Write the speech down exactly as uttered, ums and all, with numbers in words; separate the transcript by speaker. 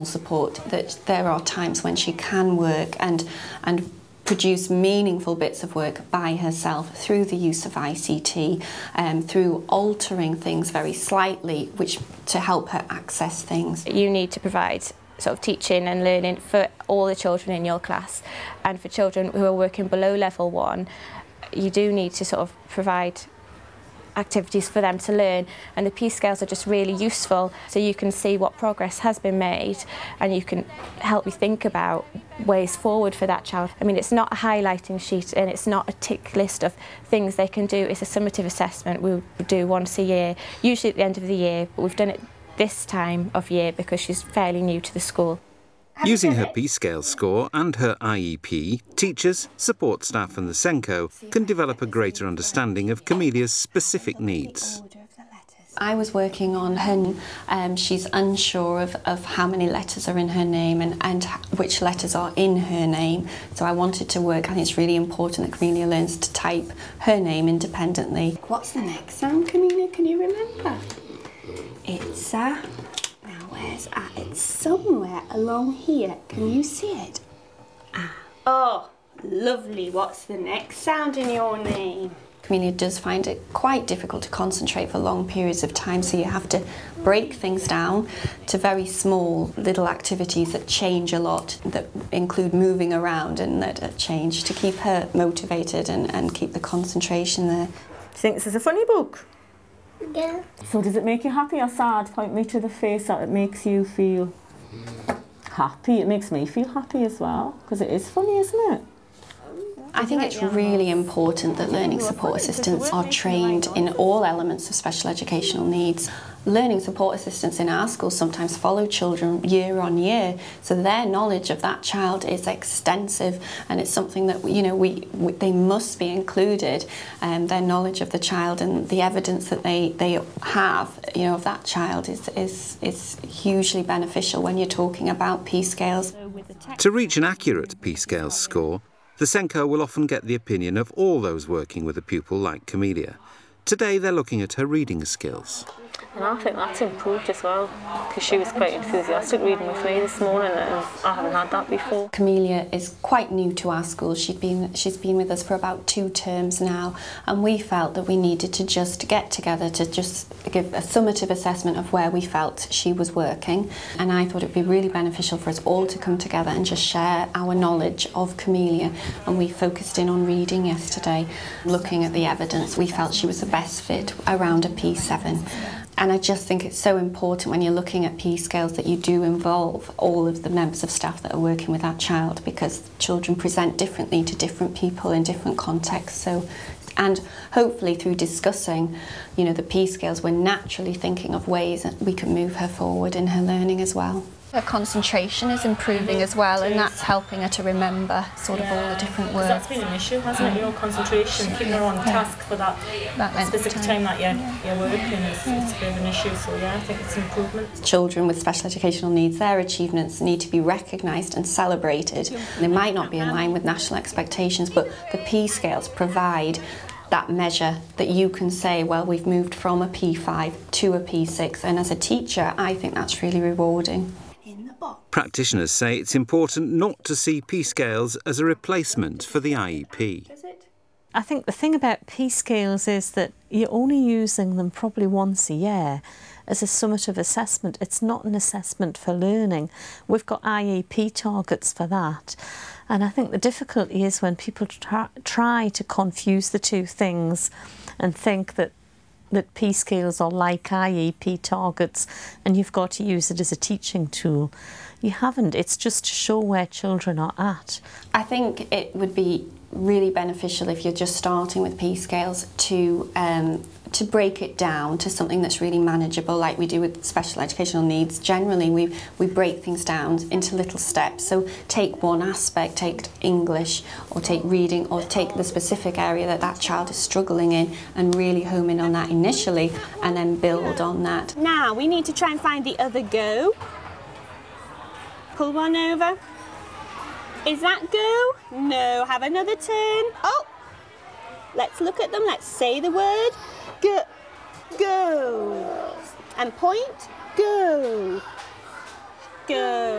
Speaker 1: Support that there are times when she can work and and produce meaningful bits of work by herself through the use of I C T, um, through altering things very slightly, which to help her access things.
Speaker 2: You need to provide sort of teaching and learning for all the children in your class, and for children who are working below level one, you do need to sort of provide activities for them to learn, and the Peace Scales are just really useful so you can see what progress has been made and you can help you think about ways forward for that child. I mean, it's not a highlighting sheet and it's not a tick list of things they can do. It's a summative assessment we do once a year, usually at the end of the year, but we've done it this time of year because she's fairly new to the school.
Speaker 3: Using her Peace Scale score and her I E P, teachers, support staff and the SENCO can develop a greater understanding of Camelia's specific needs.
Speaker 1: I was working on her, um, she's unsure of, of how many letters are in her name and, and which letters are in her name. So I wanted to work, I think it's really important that Camelia learns to type her name independently. What's the next sound, Camelia? Can you remember? It's a... Where's ah? It's somewhere along here. Can you see it? Ah. Oh, lovely. What's the next sound in your name? Camelia does find it quite difficult to concentrate for long periods of time, so you have to break things down to very small little activities that change a lot, that include moving around and that change to keep her motivated and, and keep the concentration there.
Speaker 4: Do you think this is a funny book?
Speaker 5: Yeah.
Speaker 4: So does it make you happy or sad? Point me to the face that it makes you feel happy. It makes me feel happy as well, because it is funny, isn't it?
Speaker 1: I think it's really important that learning support assistants are trained in all elements of special educational needs. Learning support assistants in our schools sometimes follow children year on year, so their knowledge of that child is extensive, and it's something that, you know, we, we they must be included, and um, their knowledge of the child and the evidence that they, they have, you know, of that child is, is, is hugely beneficial when you're talking about Peace Scales.
Speaker 3: To reach an accurate Peace Scales score, the SENCO will often get the opinion of all those working with a pupil like Camelia. Today they're looking at her reading skills.
Speaker 4: And I think that's improved as well, because she was quite enthusiastic reading with me this morning, and I haven't had that before.
Speaker 1: Camelia is quite new to our school. She'd been, she's been with us for about two terms now, and we felt that we needed to just get together to just give a summative assessment of where we felt she was working. And I thought it'd be really beneficial for us all to come together and just share our knowledge of Camelia. And we focused in on reading yesterday, looking at the evidence. We felt she was the best fit around a P seven. And I just think it's so important when you're looking at Peace Scales that you do involve all of the members of staff that are working with that child, because children present differently to different people in different contexts. So, and hopefully through discussing, you know, the Peace Scales, we're naturally thinking of ways that we can move her forward in her learning as well. Her concentration is improving as well, and that's helping her to remember sort of all the different words.
Speaker 4: That's been an issue, hasn't it? Your concentration, keeping her on task for that, that specific time. time that you're, you're working is it's a bit of an issue, so yeah, I think it's an improvement.
Speaker 1: Children with special educational needs, their achievements need to be recognised and celebrated. They might not be in line with national expectations, but the Peace Scales provide that measure that you can say, well, we've moved from a P five to a P six, and as a teacher, I think that's really rewarding.
Speaker 3: Practitioners say it's important not to see Peace Scales as a replacement for the I E P.
Speaker 6: I think the thing about Peace Scales is that you're only using them probably once a year as a summative assessment. It's not an assessment for learning. We've got I E P targets for that. And I think the difficulty is when people try, try to confuse the two things and think that that Peace Scales are like I E P targets and you've got to use it as a teaching tool. You haven't. It's just to show where children are at.
Speaker 1: I think it would be really beneficial if you're just starting with Peace Scales to um, to break it down to something that's really manageable, like we do with special educational needs. Generally, we we break things down into little steps. So take one aspect, take English, or take reading, or take the specific area that that child is struggling in, and really home in on that initially, and then build on that.
Speaker 5: Now we need to try and find the other go. Pull one over. Is that go? No. Have another turn. Oh! Let's look at them. Let's say the word. Go. Go. And point. Go. Go.